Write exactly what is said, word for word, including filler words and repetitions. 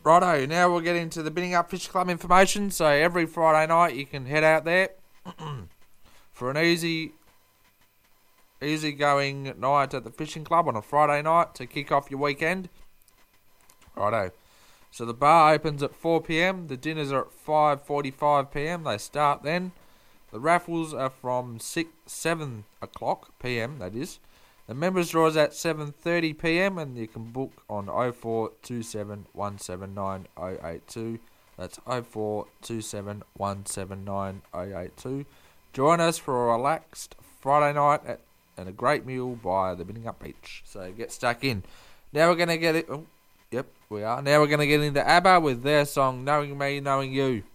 Righto, now we'll get into the Binning Up Fish Club information. So every Friday night you can head out there for an easy, easy going night at the fishing club on a Friday night to kick off your weekend. Righto. So the bar opens at four p.m. The dinners are at five forty-five p.m. They start then. The raffles are from six, seven o'clock p.m. That is. The members draw is at seven thirty p.m. and you can book on oh four two seven one seven nine oh eight two. That's oh four two seven one seven nine oh eight two. Join us for a relaxed Friday night at, and a great meal by the Binning Up Beach. So get stuck in. Now we're going to get it. Oh, yep, we are. Now we're going to get into ABBA with their song Knowing Me, Knowing You.